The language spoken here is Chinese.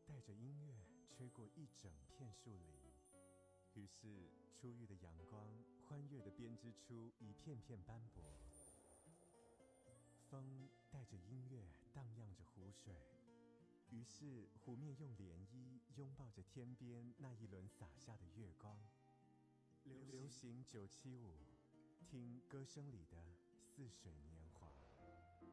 带着音乐吹过一整片树林，于是初遇的阳光欢悦地编织出一片片斑驳。风带着音乐荡漾着湖水，于是湖面用涟漪拥抱着天边那一轮洒下的月光。流行975，听歌声里的似水年。